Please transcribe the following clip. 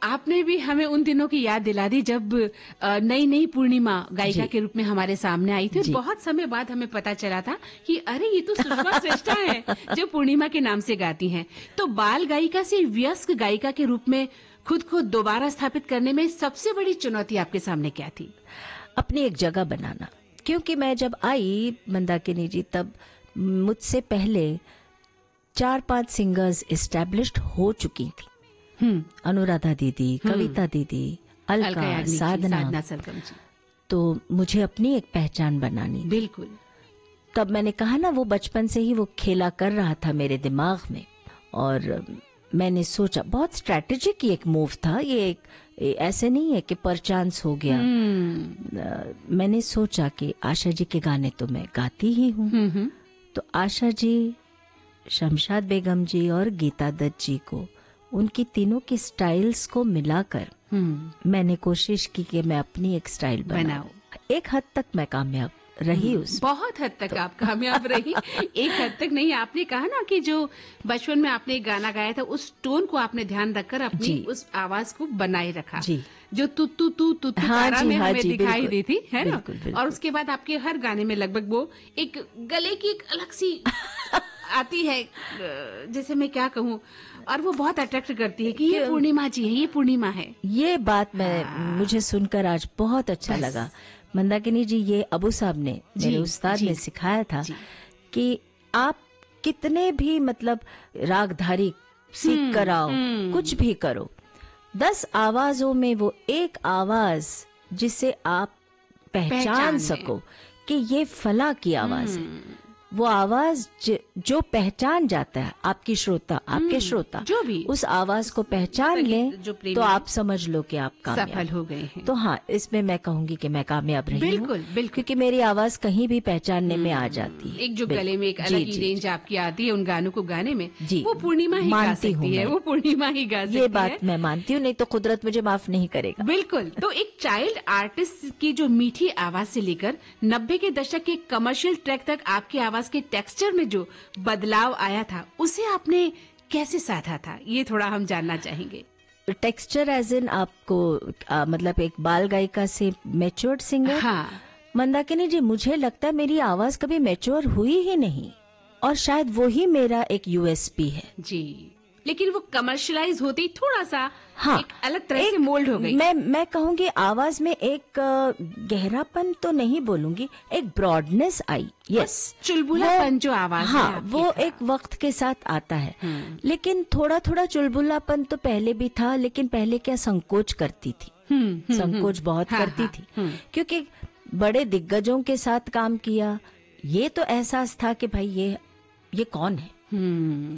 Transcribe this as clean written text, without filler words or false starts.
आपने भी हमें उन दिनों की याद दिला दी जब नई नई पूर्णिमा गायिका के रूप में हमारे सामने आई थी। बहुत समय बाद हमें पता चला था कि अरे ये तो सुषमा श्रेष्ठा है जो पूर्णिमा के नाम से गाती हैं। तो बाल गायिका से वयस्क गायिका के रूप में खुद को दोबारा स्थापित करने में सबसे बड़ी चुनौती आपके सामने क्या थी? अपनी एक जगह बनाना, क्योंकि मैं जब आई मंदाकिनी जी तब मुझसे पहले 4-5 सिंगर्स एस्टैब्लिश्ड हो चुकी थी। अनुराधा दीदी, कविता दीदी, अलका, साधना सरगम जी। तो मुझे अपनी एक पहचान बनानी। बिल्कुल। तब मैंने कहा ना, वो बचपन से ही वो खेला कर रहा था मेरे दिमाग में, और मैंने सोचा, बहुत स्ट्रैटेजिक एक मूव था ये, एक ऐसे नहीं है कि परचांस हो गया। मैंने सोचा कि आशा जी के गाने तो मैं गाती ही हूँ, तो आशा जी, शमशाद बेगम जी और गीता दत्त जी को, उनकी तीनों की स्टाइल्स को मिलाकर मैंने कोशिश की कि मैं अपनी एक स्टाइल बनाऊं। एक हद तक मैं कामयाब रही उस, बहुत हद तक आप कामयाब रही। एक हद तक नहीं, आपने कहा ना कि जो बचपन में आपने एक गाना गाया था उस टोन को आपने ध्यान रखकर अपनी उस आवाज को बनाए रखा जी। जो तू तू तू तू तारा में हमें दिखाई दी थी, है ना? और उसके बाद आपके हर गाने में लगभग वो एक गले की एक अलग सी आती है, जैसे मैं क्या कहूँ, और वो बहुत अट्रैक्ट करती है कि ये पूर्णिमा जी है, ये पूर्णिमा है। ये बात मुझे सुनकर आज बहुत अच्छा लगा मंदाकिनी जी। ये अबू साहब ने, मेरे उस्ताद ने सिखाया था कि आप कितने भी मतलब रागधारी सीख कर आओ, कुछ भी करो, 10 आवाजों में वो एक आवाज जिसे आप पहचान सको कि ये फला की आवाज है, वो आवाज जो पहचान जाता है, आपकी श्रोता, आपके श्रोता जो भी उस आवाज को पहचान लें तो आप समझ लो कि आप सफल हो गए हैं। तो हाँ, इसमें मैं कहूंगी कि मैं कामयाब रही हूँ। बिल्कुल, क्योंकि मेरी आवाज कहीं भी पहचानने में आ जाती है। एक जो गले में एक अलग ही रेंज आपकी आती है उन गानों को गाने में, वो पूर्णिमा ही गा मानती सकती है, वो पूर्णिमा ही गा सकती है। ये बात मैं मानती हूँ, नहीं तो कुदरत मुझे माफ नहीं करेगा। बिल्कुल। तो एक चाइल्ड आर्टिस्ट की जो मीठी आवाज से लेकर 90 के दशक के कमर्शियल ट्रैक तक आपकी आवाज के टेक्सचर में जो बदलाव आया था, उसे आपने कैसे साधा था, ये थोड़ा हम जानना चाहेंगे। टेक्सचर एज इन आपको मतलब एक बाल गायिका से मैच्योर्ड सिंगर। हाँ मंदाकिनी जी, मुझे लगता है मेरी आवाज कभी मैच्योर हुई ही नहीं, और शायद वो ही मेरा एक यूएसपी है जी। लेकिन वो कमर्शलाइज होती थोड़ा सा एक अलग तरह से मोल्ड हो गई। मैं कहूँगी आवाज में एक गहरापन तो नहीं बोलूंगी, एक ब्रॉडनेस आई। यस, चुलबुलापन जो आवाज हाँ, वो एक वक्त के साथ आता है। लेकिन थोड़ा थोड़ा चुलबुलापन तो पहले भी था, लेकिन पहले क्या संकोच करती थी, संकोच बहुत करती थी, क्योंकि बड़े दिग्गजों के साथ काम किया। ये तो एहसास था कि भाई ये कौन है।